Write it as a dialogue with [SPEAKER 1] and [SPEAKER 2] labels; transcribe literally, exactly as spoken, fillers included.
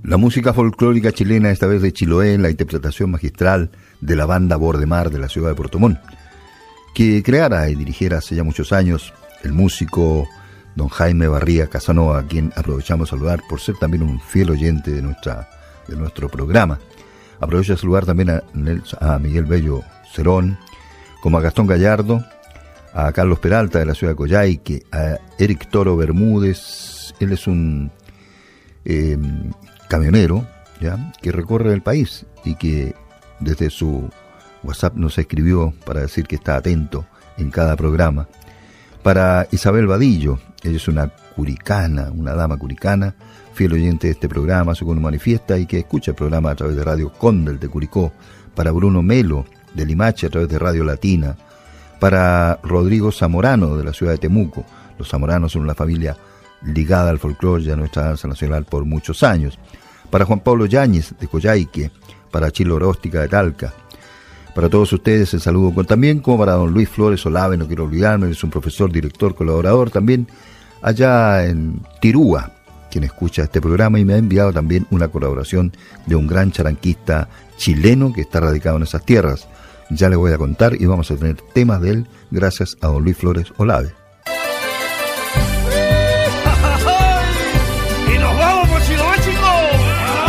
[SPEAKER 1] La música folclórica chilena, esta vez de Chiloé, en la interpretación magistral de la banda Bordemar de la ciudad de Puerto Montt, que creara y dirigiera hace ya muchos años el músico don Jaime Barría Casanova, a quien aprovechamos a saludar por ser también un fiel oyente de, nuestra, de nuestro programa. Aprovecho a saludar también a, Nelson, a Miguel Bello Cerón, como a Gastón Gallardo, a Carlos Peralta de la ciudad de Coyhaique, a Eric Toro Bermúdez. Él es un eh, camionero, ¿ya?, que recorre el país y que desde su WhatsApp nos escribió para decir que está atento en cada programa. Para Isabel Vadillo, ella es una curicana, una dama curicana, fiel oyente de este programa, según manifiesta, y que escucha el programa a través de Radio Condel de Curicó. Para Bruno Melo, de Limache, a través de Radio Latina. Para Rodrigo Zamorano, de la ciudad de Temuco. Los Zamoranos son una familia ligada al folclore y a nuestra danza nacional por muchos años. Para Juan Pablo Yáñez, de Coyhaique. Para Chilo Oróstica, de Talca. Para todos ustedes el saludo también, como para don Luis Flores Olave, no quiero olvidarme, es un profesor, director, colaborador también allá en Tirúa, quien escucha este programa y me ha enviado también una colaboración de un gran charanquista chileno que está radicado en esas tierras. Ya les voy a contar y vamos a tener temas de él gracias a don Luis Flores Olave.